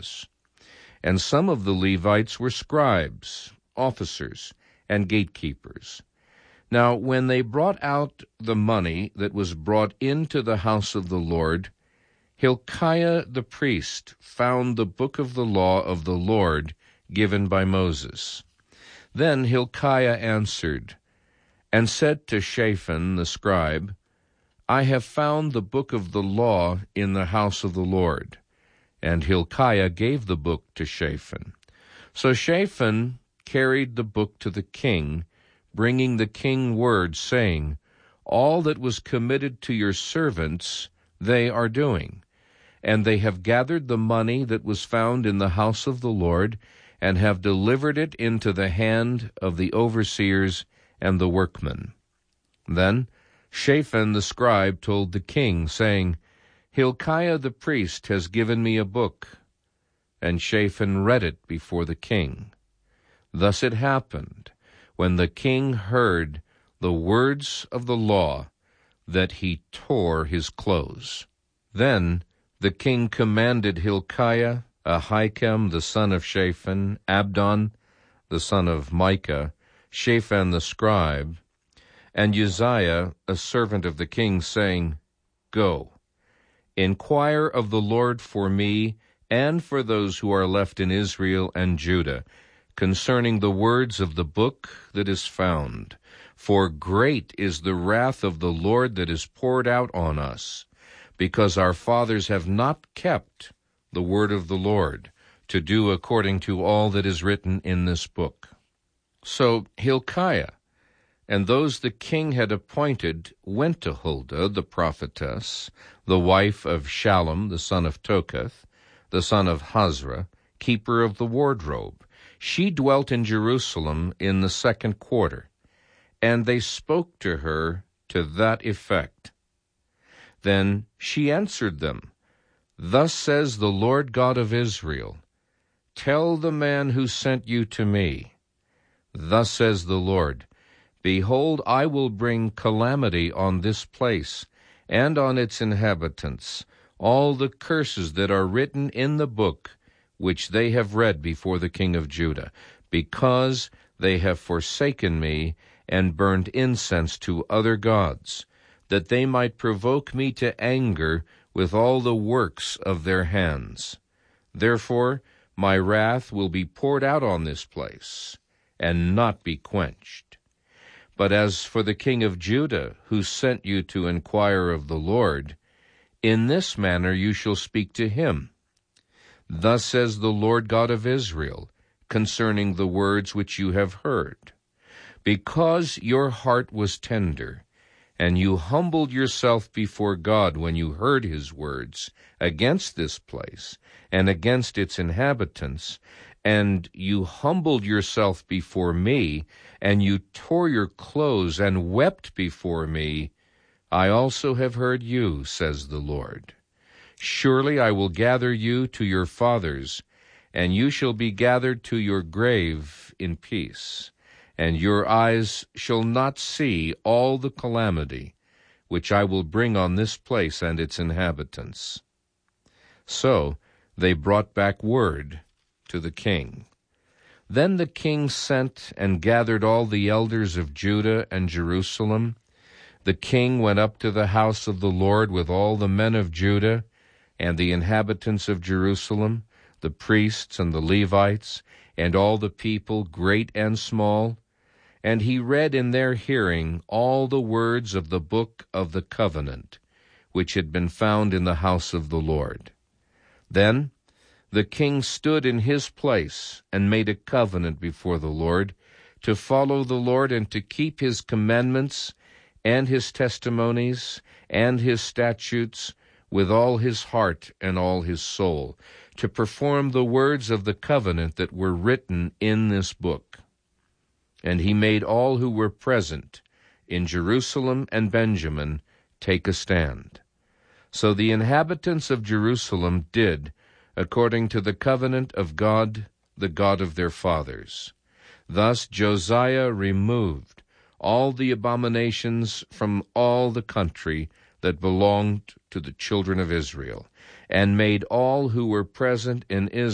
laws. And some of the Levites were scribes, officers, and gatekeepers. Now when they brought out the money that was brought into the house of the Lord, Hilkiah the priest found the book of the law of the Lord given by Moses. Then Hilkiah answered and said to Shaphan the scribe, I have found the book of the law in the house of the Lord. And Hilkiah gave the book to Shaphan. So Shaphan carried the book to the king, bringing the king word, saying, All that was committed to your servants they are doing, and they have gathered the money that was found in the house of the Lord, and have delivered it into the hand of the overseers and the workmen. Then Shaphan the scribe told the king, saying, Hilkiah the priest has given me a book. And Shaphan read it before the king. Thus it happened, when the king heard the words of the law, that he tore his clothes. Then the king commanded Hilkiah, Ahikam the son of Shaphan, Abdon the son of Micah, Shaphan the scribe, and Uzziah, a servant of the king, saying, Go, inquire of the Lord for me and for those who are left in Israel and Judah, concerning the words of the book that is found. For great is the wrath of the Lord that is poured out on us, because our fathers have not kept the word of the Lord, to do according to all that is written in this book. So Hilkiah and those the king had appointed went to Huldah the prophetess, the wife of Shallum the son of Tokath, the son of Hazra, keeper of the wardrobe. She dwelt in Jerusalem in the 2nd quarter, and they spoke to her to that effect. Then she answered them, Thus says the Lord God of Israel, Tell the man who sent you to me, Thus says the Lord, Behold, I will bring calamity on this place and on its inhabitants, all the curses that are written in the book which they have read before the king of Judah, because they have forsaken me and burned incense to other gods, that they might provoke me to anger with all the works of their hands. Therefore my wrath will be poured out on this place, and not be quenched. But as for the king of Judah, who sent you to inquire of the Lord, in this manner you shall speak to him. Thus says the Lord God of Israel, concerning the words which you have heard. Because your heart was tender, and you humbled yourself before God when you heard his words against this place and against its inhabitants, and you humbled yourself before me, and you tore your clothes and wept before me, I also have heard you, says the Lord. Surely I will gather you to your fathers, and you shall be gathered to your grave in peace, and your eyes shall not see all the calamity which I will bring on this place and its inhabitants. So they brought back word to the king. Then the king sent and gathered all the elders of Judah and Jerusalem. The king went up to the house of the Lord with all the men of Judah and the inhabitants of Jerusalem, the priests and the Levites, and all the people, great and small. And he read in their hearing all the words of the book of the covenant, which had been found in the house of the Lord. Then the king stood in his place and made a covenant before the Lord, to follow the Lord and to keep his commandments and his testimonies and his statutes with all his heart and all his soul, to perform the words of the covenant that were written in this book. And he made all who were present in Jerusalem and Benjamin take a stand. So the inhabitants of Jerusalem did according to the covenant of God, the God of their fathers. Thus Josiah removed all the abominations from all the country that belonged to the children of Israel, and made all who were present in Israel